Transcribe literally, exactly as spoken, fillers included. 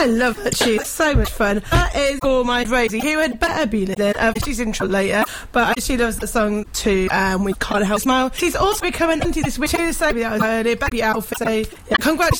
I love that tune. It's so much fun. That is for my Rosie, who had better be listening. Uh, she's in trouble later, but she loves the song too. Um, we can't help smile. She's also become an auntie this week too, so that was her baby outfit. So yeah, congratulations